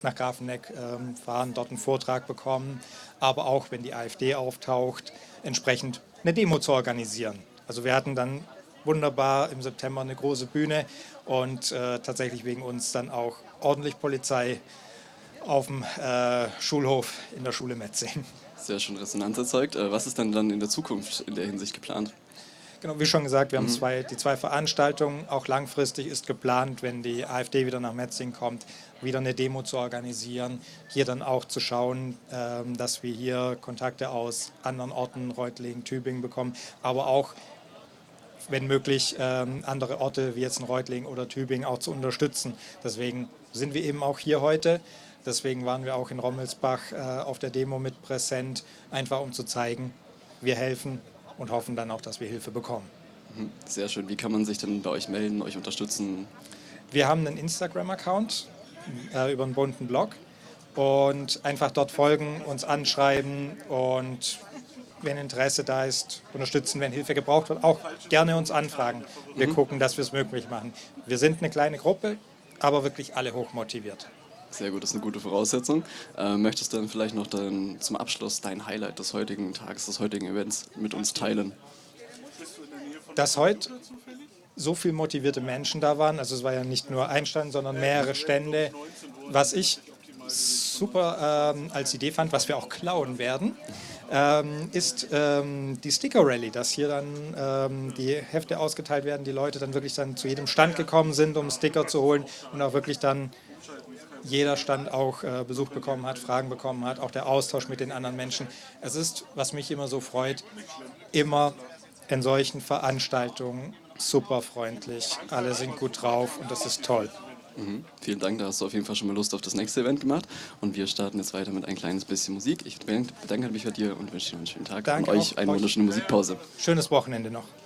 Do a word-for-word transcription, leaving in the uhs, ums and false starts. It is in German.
nach Grafenegg ähm, fahren, dort einen Vortrag bekommen, aber auch, wenn die AfD auftaucht, entsprechend eine Demo zu organisieren. Also wir hatten dann wunderbar im September eine große Bühne und äh, tatsächlich wegen uns dann auch ordentlich Polizei auf dem äh, Schulhof in der Schule Metzing. Sehr schön Resonanz erzeugt. Äh, Was ist denn dann in der Zukunft in der Hinsicht geplant? Genau, wie schon gesagt, wir haben Mhm. zwei, die zwei Veranstaltungen. Auch langfristig ist geplant, wenn die AfD wieder nach Metzing kommt, wieder eine Demo zu organisieren. Hier dann auch zu schauen, ähm, dass wir hier Kontakte aus anderen Orten, Reutlingen, Tübingen bekommen, aber auch, wenn möglich, ähm, andere Orte wie jetzt in Reutlingen oder Tübingen auch zu unterstützen. Deswegen sind wir eben auch hier heute. Deswegen waren wir auch in Rommelsbach äh, auf der Demo mit präsent, einfach um zu zeigen, wir helfen und hoffen dann auch, dass wir Hilfe bekommen. Mhm. Sehr schön. Wie kann man sich denn bei euch melden, euch unterstützen? Wir haben einen Instagram-Account äh, über einen bunten Blog und einfach dort folgen, uns anschreiben und wenn Interesse da ist, unterstützen, wenn Hilfe gebraucht wird, auch gerne uns anfragen. Wir Mhm. gucken, dass wir es möglich machen. Wir sind eine kleine Gruppe, aber wirklich alle hochmotiviert. Sehr gut, das ist eine gute Voraussetzung. Äh, möchtest du dann vielleicht noch dann zum Abschluss dein Highlight des heutigen Tages, des heutigen Events mit uns teilen? Dass heute so viele motivierte Menschen da waren, also es war ja nicht nur ein Stand, sondern mehrere Stände, was ich super ähm, als Idee fand, was wir auch klauen werden, ähm, ist ähm, die Sticker Rally, dass hier dann ähm, die Hefte ausgeteilt werden, die Leute dann wirklich dann zu jedem Stand gekommen sind, um Sticker zu holen und auch wirklich dann jeder Stand auch äh, Besuch bekommen hat, Fragen bekommen hat, auch der Austausch mit den anderen Menschen. Es ist, was mich immer so freut, immer in solchen Veranstaltungen super freundlich. Alle sind gut drauf und das ist toll. Mhm. Vielen Dank, da hast du auf jeden Fall schon mal Lust auf das nächste Event gemacht. Und wir starten jetzt weiter mit ein kleines bisschen Musik. Ich bedanke mich bei dir und wünsche dir einen schönen Tag Danke und euch auch eine euch. wunderschöne Musikpause. Schönes Wochenende noch.